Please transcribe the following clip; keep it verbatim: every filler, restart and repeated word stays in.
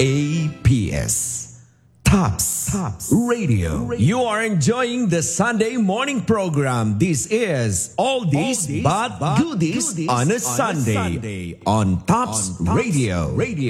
A P S. Tops, Tops Radio. You are enjoying the Sunday morning program. This is All This But Goodies on a Sunday on Tops Radio.